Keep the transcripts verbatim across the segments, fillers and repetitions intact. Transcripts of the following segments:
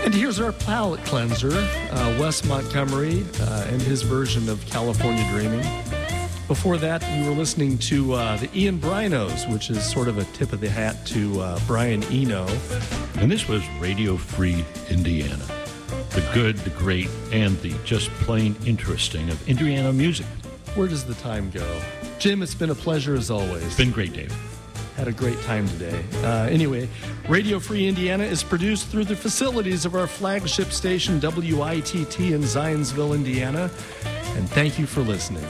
And here's our palate cleanser, uh, Wes Montgomery uh, and his version of California Dreaming. Before that, we were listening to uh, the Ian Brinos, which is sort of a tip of the hat to uh, Brian Eno. And this was Radio Free Indiana. The good, the great, and the just plain interesting of Indiana music. Where does the time go? Jim, it's been a pleasure as always. It's been great, Dave. Had a great time today. Uh, anyway, Radio Free Indiana is produced through the facilities of our flagship station, W I T T in Zionsville, Indiana. And thank you for listening.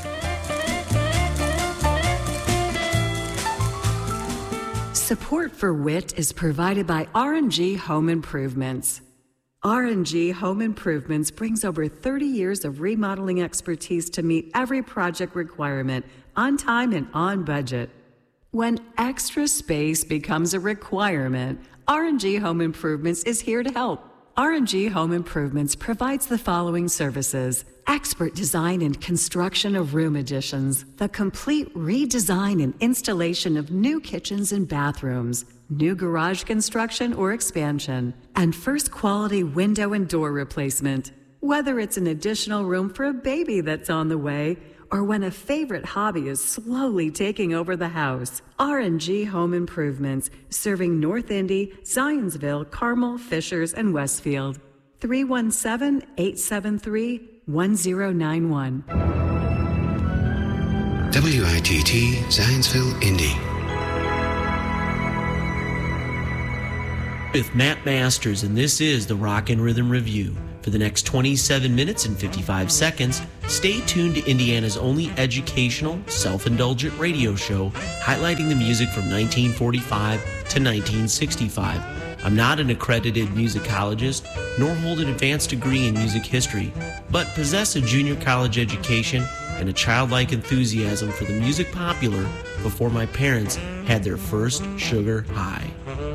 Support for W I T is provided by R and G Home Improvements. R and G Home Improvements brings over thirty years of remodeling expertise to meet every project requirement on time and on budget. When extra space becomes a requirement, R and G Home Improvements is here to help. R and G Home Improvements provides the following services: expert design and construction of room additions, the complete redesign and installation of new kitchens and bathrooms, new garage construction or expansion, and first quality window and door replacement. Whether it's an additional room for a baby that's on the way, or when a favorite hobby is slowly taking over the house, R and G Home Improvements, serving North Indy, Zionsville, Carmel, Fishers, and Westfield. three one seven, eight seven three, one zero nine one. W I T T, Zionsville, Indy. With Matt Masters, and this is the Rock and Rhythm Review. For the next twenty-seven minutes and fifty-five seconds, stay tuned to Indiana's only educational, self-indulgent radio show highlighting the music from nineteen forty-five to nineteen sixty-five. I'm not an accredited musicologist, nor hold an advanced degree in music history, but possess a junior college education and a childlike enthusiasm for the music popular before my parents had their first sugar high.